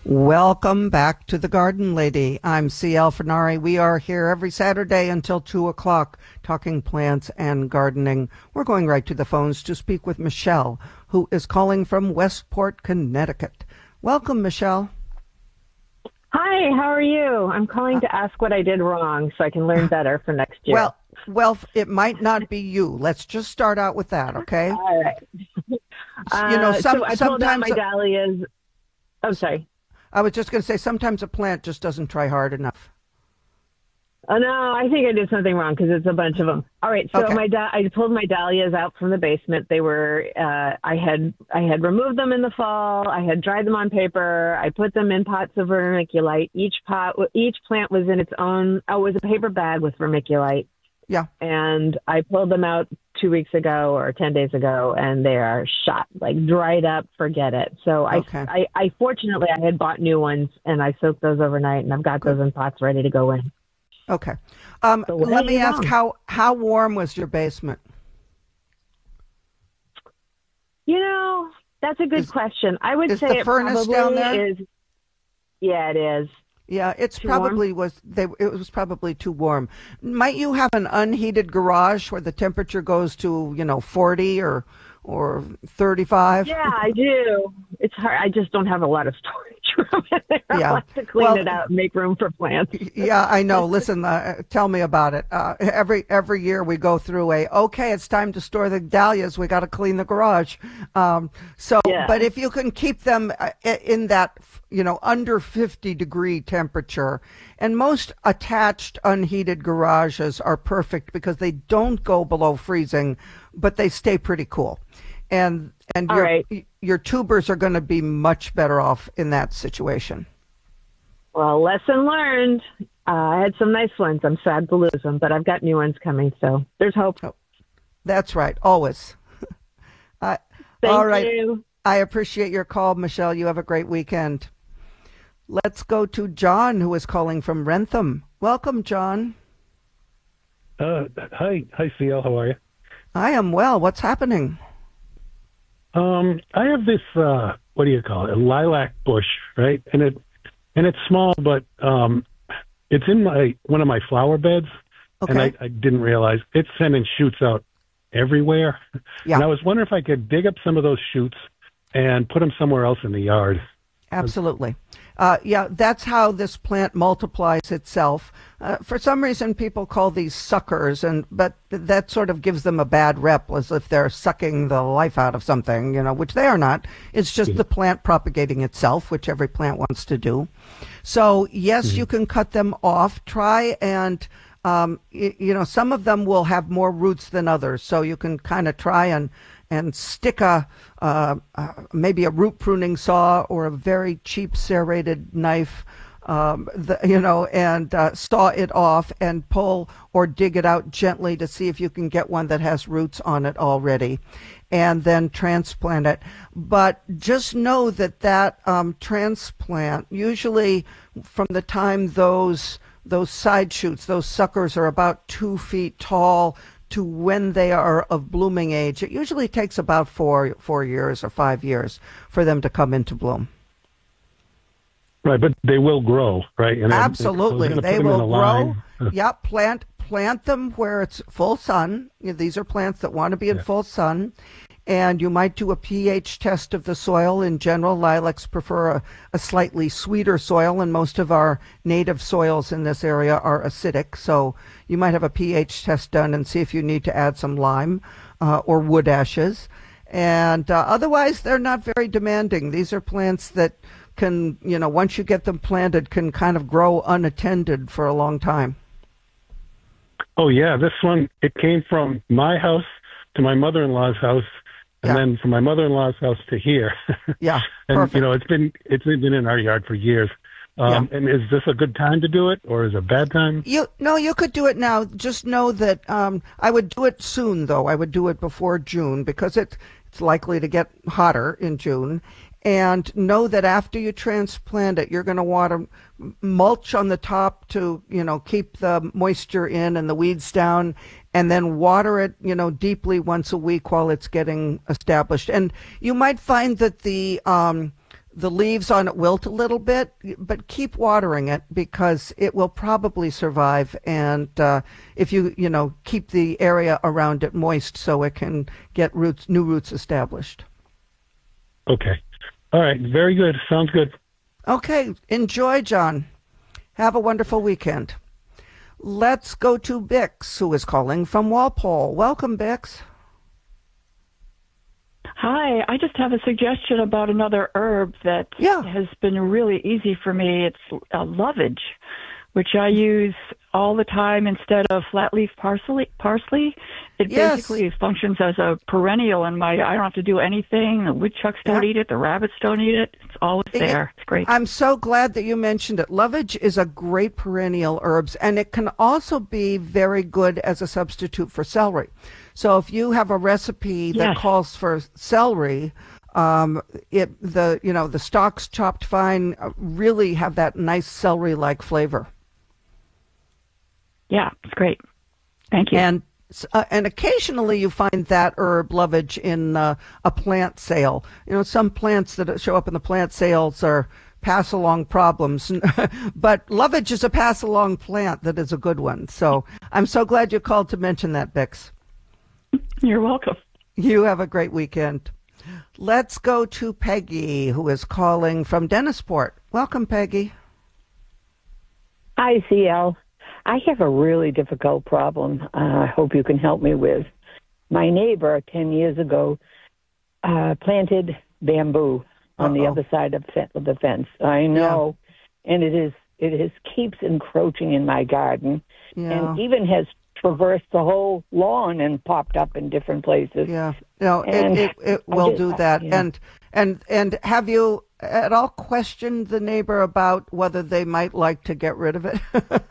Welcome back to the Garden Lady. I'm C.L. Fenari. We are here every Saturday until 2 o'clock talking plants and gardening. We're going right to the phones to speak with Michelle, who is calling from Westport, Connecticut. Welcome, Michelle. Hi, how are you? I'm calling to ask what I did wrong so I can learn better for next year. Well, it might not be you. Let's just start out with that, okay? All right. So I pulled out my dahlias. Oh, sorry. I was just going to say, sometimes a plant just doesn't try hard enough. Oh, no, I think I did something wrong because it's a bunch of them. All right, so Okay. I pulled my dahlias out from the basement. They were, I had removed them in the fall. I had dried them on paper. I put them in pots of vermiculite. Each plant was in its own, it was a paper bag with vermiculite. Yeah. And I pulled them out 2 weeks ago or 10 days ago, and they are shot, like dried up, forget it. So Okay. I fortunately, I had bought new ones, and I soaked those overnight, and I've got those in pots ready to go in. Okay. So Let me ask, how warm was your basement? That's a good question. I would say the it furnace probably down there? is. Yeah, it is. Yeah, it warm? was probably too warm. Might you have an unheated garage where the temperature goes to, 40 or 35? Yeah, I do. It's hard. I just don't have a lot of storage room in there. Yeah. I'll have to clean it out and make room for plants. Yeah, I know. Listen, tell me about it. Every year we go through okay, it's time to store the dahlias. We got to clean the garage. Yeah. But if you can keep them in that, under 50-degree temperature, and most attached unheated garages are perfect because they don't go below freezing, but they stay pretty cool. And your tubers are going to be much better off in that situation. Well, lesson learned. I had some nice ones. I'm sad to lose them, but I've got new ones coming, so there's hope. Oh, that's right, always. Thank all right. you. I appreciate your call, Michelle. You have a great weekend. Let's go to John, who is calling from Rentham. Welcome, John. Hi, CL. How are you? I am well. What's happening? I have this what do you call it? A lilac bush, right? And it's small, but it's in one of my flower beds, Okay. and I didn't realize it's sending shoots out everywhere. Yeah. And I was wondering if I could dig up some of those shoots and put them somewhere else in the yard. Absolutely. That's how this plant multiplies itself. For some reason, people call these suckers, but that sort of gives them a bad rep, as if they're sucking the life out of something, which they are not. It's just the plant propagating itself, which every plant wants to do. So, yes, you can cut them off. Try and, some of them will have more roots than others. So you can kind of try and stick maybe a root pruning saw or a very cheap serrated knife, and saw it off and pull or dig it out gently to see if you can get one that has roots on it already, and then transplant it. But just know that transplant, usually from the time those side shoots, those suckers are about 2 feet tall, to when they are of blooming age, it usually takes about 4 years or 5 years for them to come into bloom. Right, but they will grow, right? And Absolutely, they will grow. Line. Yep, plant them where it's full sun. These are plants that want to be in full sun. And you might do a pH test of the soil. In general, lilacs prefer a slightly sweeter soil, and most of our native soils in this area are acidic. So you might have a pH test done and see if you need to add some lime or wood ashes. And otherwise, they're not very demanding. These are plants that can, once you get them planted, can kind of grow unattended for a long time. Oh, yeah. This one, it came from my house to my mother-in-law's house, and then from my mother-in-law's house to here. Yeah, and perfect. it's been in our yard for years. And is this a good time to do it, or is it a bad time? You could do it now. Just know that I would do it soon, though. I would do it before June because it's likely to get hotter in June. And know that after you transplant it, you're going to want to mulch on the top to, keep the moisture in and the weeds down, and then water it, deeply once a week while it's getting established. And you might find that the the leaves on it wilt a little bit, but keep watering it because it will probably survive. And if you keep the area around it moist so it can get new roots established. Okay. All right. Very good. Sounds good. Okay. Enjoy, John. Have a wonderful weekend. Let's go to Bix, who is calling from Walpole. Welcome, Bix. Hi, I just have a suggestion about another herb that has been really easy for me. It's lovage, which I use all the time instead of flat leaf parsley. It basically functions as a perennial in I don't have to do anything. The woodchucks don't eat it. The rabbits don't eat it. It's always there. It's great. I'm so glad that you mentioned it. Lovage is a great perennial herbs, and it can also be very good as a substitute for celery. So if you have a recipe that calls for celery, the stalks chopped fine really have that nice celery-like flavor. Yeah, it's great. Thank you. And occasionally you find that herb lovage in a plant sale. Some plants that show up in the plant sales are pass-along problems, but lovage is a pass-along plant that is a good one. So I'm so glad you called to mention that, Bix. You're welcome. You have a great weekend. Let's go to Peggy, who is calling from Dennisport. Welcome, Peggy. Hi, CL. I have a really difficult problem I hope you can help me with. My neighbor 10 years ago planted bamboo on the other side of the fence. I know, and it keeps encroaching in my garden, and even has traversed the whole lawn and popped up in different places. Yeah, no, it will do that. Yeah. And have you at all questioned the neighbor about whether they might like to get rid of it?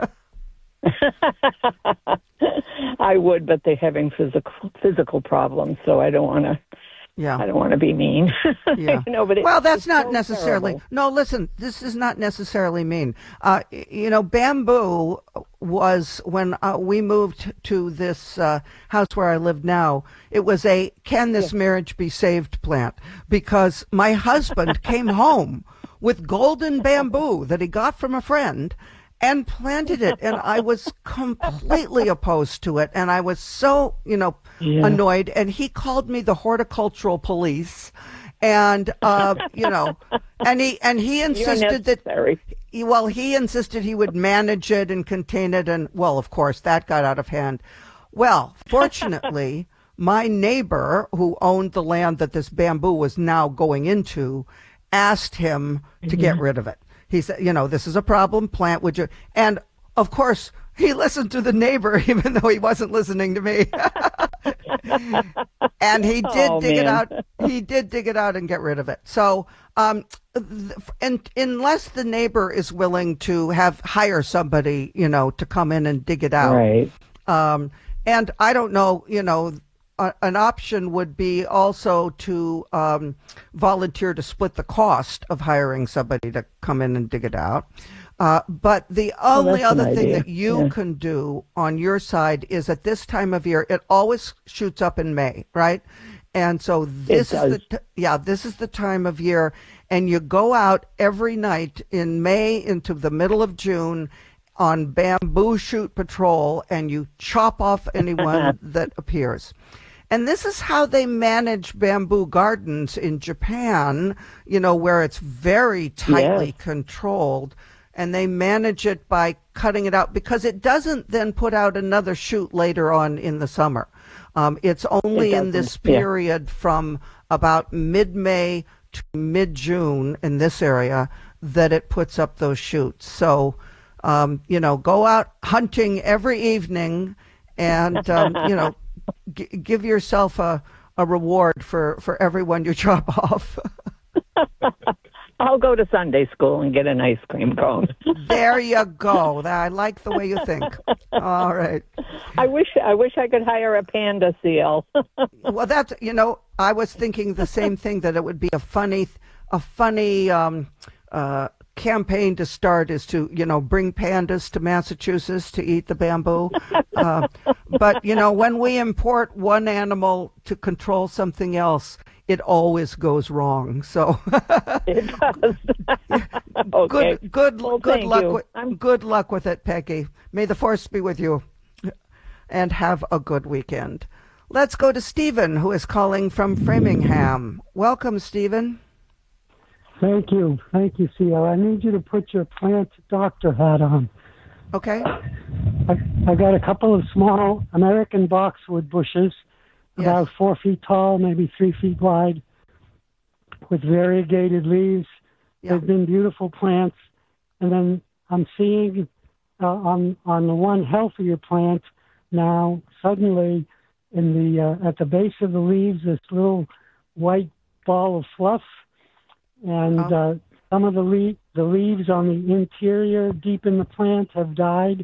I would, but they're having physical problems, so I don't want to. Yeah, I don't want to be mean. Yeah. But that's not so necessarily. Terrible. No, listen, this is not necessarily mean. Bamboo was when we moved to this house where I live now. It was a "Can this marriage be saved?" plant because my husband came home with golden bamboo that he got from a friend and planted it, and I was completely opposed to it, and I was so, annoyed, and he called me the horticultural police, and, and he insisted he insisted he would manage it and contain it, and, well, of course, that got out of hand. Well, fortunately, my neighbor, who owned the land that this bamboo was now going into, asked him to get rid of it. He said, this is a problem, plant, would you? And, of course, he listened to the neighbor, even though he wasn't listening to me. And he did dig it out. He did dig it out and get rid of it. So, and unless the neighbor is willing to hire somebody, to come in and dig it out. Right. And I don't know, an option would be also to volunteer to split the cost of hiring somebody to come in and dig it out. But the only other thing that you can do on your side is at this time of year, it always shoots up in May, right? And so this is the time of year, and you go out every night in May into the middle of June on bamboo shoot patrol, and you chop off anyone that appears. And this is how they manage bamboo gardens in Japan, where it's very tightly controlled. And they manage it by cutting it out because it doesn't then put out another shoot later on in the summer. It's only in this period from about mid-May to mid-June in this area that it puts up those shoots. So, go out hunting every evening and, give yourself a reward for everyone you chop off. I'll go to Sunday school and get an ice cream cone. There you go. I like the way you think. All right. I wish I could hire a panda CL. Well, that's I was thinking the same thing, that it would be a funny campaign to start is to bring pandas to Massachusetts to eat the bamboo. But when we import one animal to control something else, it always goes wrong. So It does. Okay. good Well, good thank luck you. with good luck with it, Peggy. May the force be with you, and have a good weekend. Let's go to Stephen, who is calling from Framingham. Welcome, Stephen. Thank you, C.L. I need you to put your plant doctor hat on. Okay. I got a couple of small American boxwood bushes, about 4 feet tall, maybe 3 feet wide, with variegated leaves. Yeah. They've been beautiful plants. And then I'm seeing on the one healthier plant now, suddenly in the at the base of the leaves, this little white ball of fluff. And some of the leaves on the interior, deep in the plant, have died.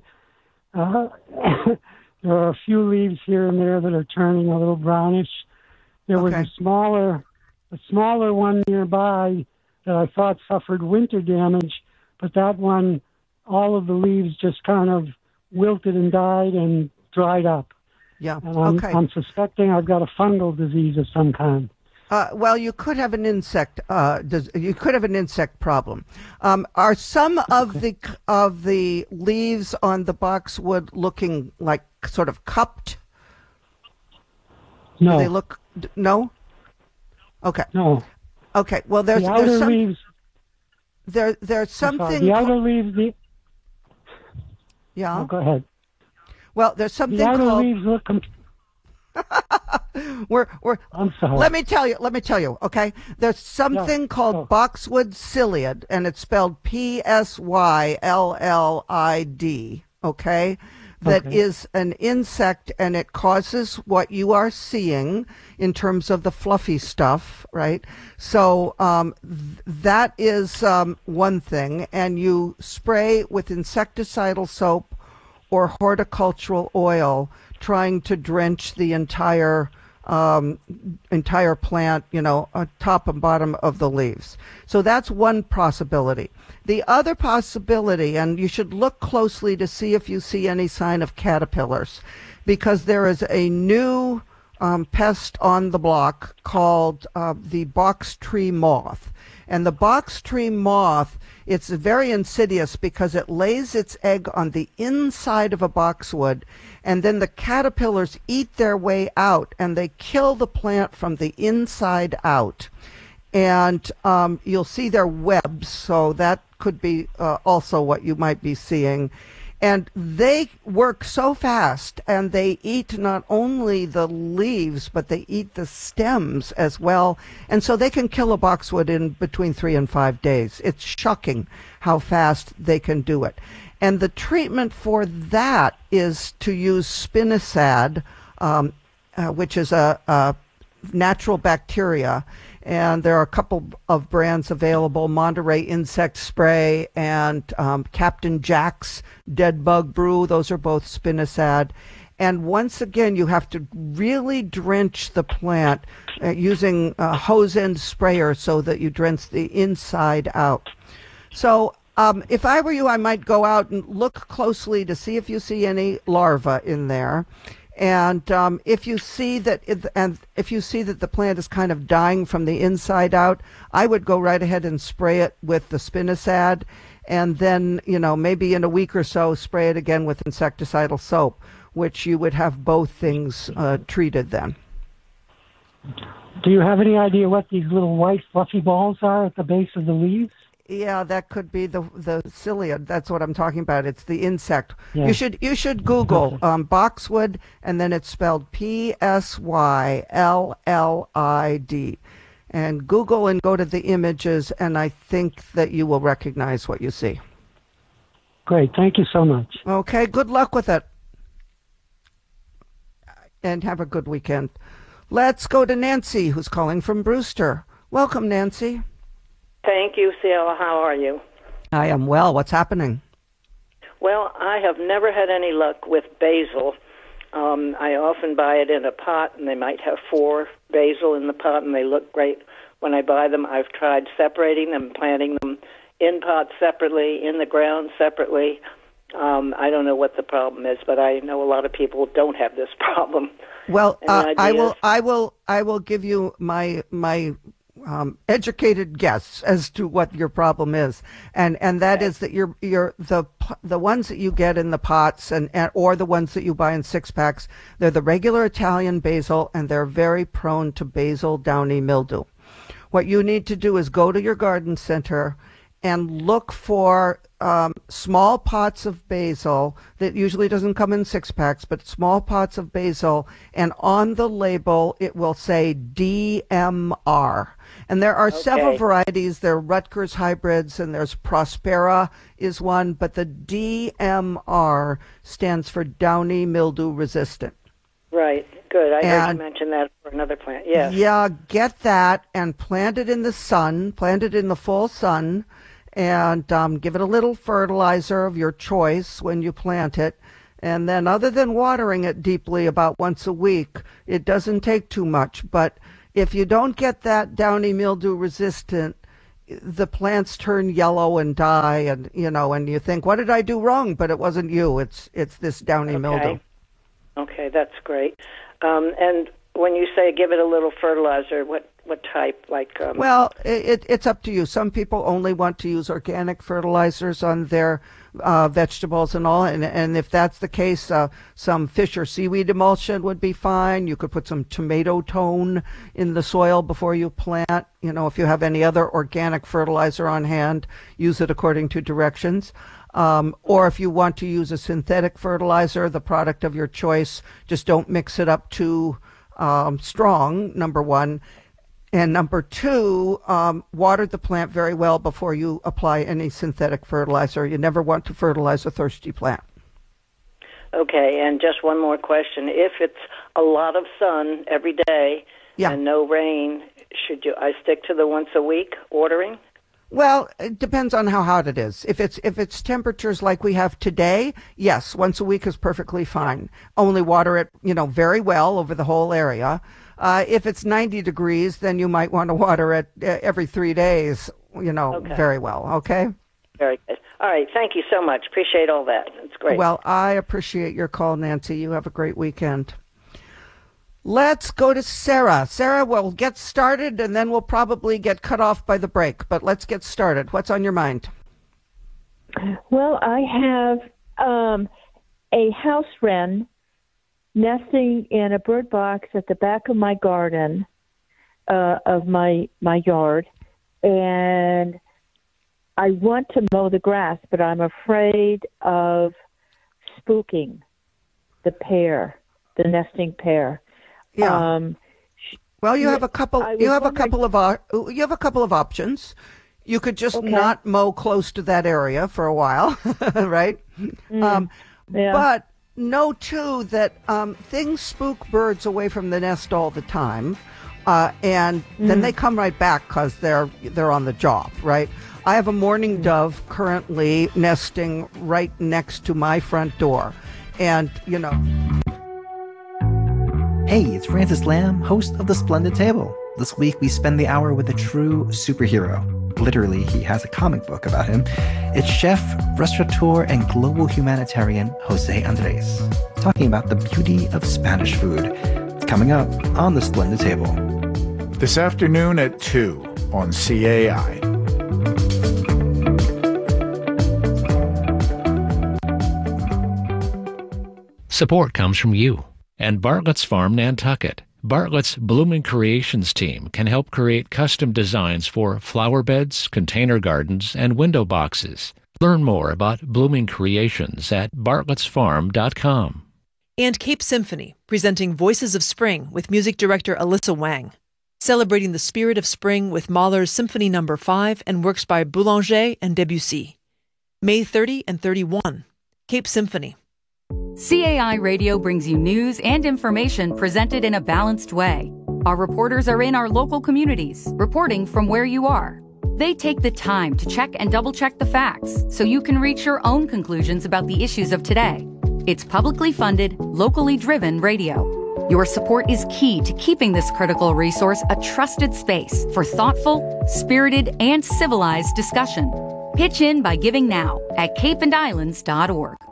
There are a few leaves here and there that are turning a little brownish. There was a smaller one nearby that I thought suffered winter damage, but that one, all of the leaves just kind of wilted and died and dried up. Yeah. And I'm suspecting I've got a fungal disease of some kind. Well, you could have an insect. You could have an insect problem. Are some of the leaves on the boxwood looking like sort of cupped? No. Do they look no? Okay. No. Okay. Well, there's some leaves. There's something. The outer leaves. Yeah. Oh, go ahead. Well, there's something the outer called. Leaves look I'm sorry. Let me tell you, okay? There's something called boxwood psyllid, and it's spelled Psyllid, okay? That is an insect, and it causes what you are seeing in terms of the fluffy stuff, right? So that is one thing, and you spray with insecticidal soap or horticultural oil, trying to drench the entire plant, top and bottom of the leaves. So that's one possibility. The other possibility, and you should look closely to see if you see any sign of caterpillars, because there is a new pest on the block called the box tree moth. And the box tree moth, it's very insidious because it lays its egg on the inside of a boxwood, and then the caterpillars eat their way out, and they kill the plant from the inside out. And you'll see their webs, so that could be also what you might be seeing. And they work so fast, and they eat not only the leaves, but they eat the stems as well. And so they can kill a boxwood in between 3 and 5 days. It's shocking how fast they can do it. And the treatment for that is to use spinosad, which is a natural bacteria. And there are a couple of brands available, Monterey Insect Spray and Captain Jack's Dead Bug Brew. Those are both spinosad. And once again, you have to really drench the plant using a hose end sprayer so that you drench the inside out. So if I were you, I might go out and look closely to see if you see any larvae in there. And if you see that the plant is kind of dying from the inside out, I would go right ahead and spray it with the spinosad, and then maybe in a week or so spray it again with insecticidal soap, which you would have both things treated then. Do you have any idea what these little white fluffy balls are at the base of the leaves? Yeah, that could be the psyllid. That's what I'm talking about. It's the insect. Yeah. You should Google boxwood, and then it's spelled Psyllid, and Google and go to the images, and I think that you will recognize what you see. Great, thank you so much. Okay, good luck with it, and have a good weekend. Let's go to Nancy, who's calling from Brewster. Welcome, Nancy. Thank you, Ciela. How are you? I am well. What's happening? Well, I have never had any luck with basil. I often buy it in a pot, and they might have 4 basil in the pot, and they look great when I buy them. I've tried separating them, planting them in pots separately, in the ground separately, I don't know what the problem is, but I know a lot of people don't have this problem. Well, I will give you my educated guess as to what your problem is, and that is that you're the ones that you get in the pots and or the ones that you buy in 6-packs. They're the regular Italian basil, and they're very prone to basil downy mildew. What you need to do is go to your garden center and look for small pots of basil that usually doesn't come in 6-packs, but small pots of basil, and on the label it will say DMR. And there are several varieties. There are Rutgers hybrids, and there's Prospera is one, but the DMR stands for downy mildew resistant. Right. Good. I heard you mention that for another plant. Yes. Yeah, get that and plant it in the sun, plant it in the full sun, and give it a little fertilizer of your choice when you plant it. And then other than watering it deeply about once a week, it doesn't take too much. But if you don't get that downy mildew resistant, the plants turn yellow and die, and and you think, what did I do wrong? But it wasn't you. It's this downy mildew. Okay, that's great. And when you say give it a little fertilizer, what type? Well, it's up to you. Some people only want to use organic fertilizers on their vegetables and all, and if that's the case, some fish or seaweed emulsion would be fine. You could put some tomato tone in the soil before you plant. If you have any other organic fertilizer on hand, use it according to directions. Or if you want to use a synthetic fertilizer, the product of your choice, just don't mix it up too strong, number one. And number two, water the plant very well before you apply any synthetic fertilizer. You never want to fertilize a thirsty plant. Okay, and just one more question. If it's a lot of sun every day and no rain, I stick to the once a week watering? Well, it depends on how hot it is. If it's temperatures like we have today, yes, once a week is perfectly fine. Only water it, very well over the whole area. If it's 90 degrees, then you might want to water it every 3 days, very well, okay? Very good. All right, thank you so much. Appreciate all that. It's great. Well, I appreciate your call, Nancy. You have a great weekend. Let's go to Sarah. Sarah, we'll get started, and then we'll probably get cut off by the break. But let's get started. What's on your mind? Well, I have a house wren nesting in a bird box at the back of my garden, of my yard, and I want to mow the grass, but I'm afraid of spooking the nesting pair. Yeah. Well, you have a couple. You have a couple of options. You could just not mow close to that area for a while, right? But know too that things spook birds away from the nest all the time, and then they come right back because they're on the job, right? I have a mourning dove currently nesting right next to my front door, and Hey, it's Francis Lamb, host of The Splendid Table. This week we spend the hour with a true superhero. Literally, he has a comic book about him. It's chef, restaurateur, and global humanitarian Jose Andres, talking about the beauty of Spanish food. It's coming up on The Splendid Table. This afternoon at 2 on CAI. Support comes from you and Bartlett's Farm Nantucket. Bartlett's Blooming Creations team can help create custom designs for flower beds, container gardens, and window boxes. Learn more about Blooming Creations at bartlettsfarm.com. And Cape Symphony, presenting Voices of Spring with music director Alyssa Wang. Celebrating the spirit of spring with Mahler's Symphony No. 5 and works by Boulanger and Debussy. May 30 and 31. Cape Symphony. CAI Radio brings you news and information presented in a balanced way. Our reporters are in our local communities, reporting from where you are. They take the time to check and double-check the facts so you can reach your own conclusions about the issues of today. It's publicly funded, locally driven radio. Your support is key to keeping this critical resource a trusted space for thoughtful, spirited, and civilized discussion. Pitch in by giving now at capeandislands.org.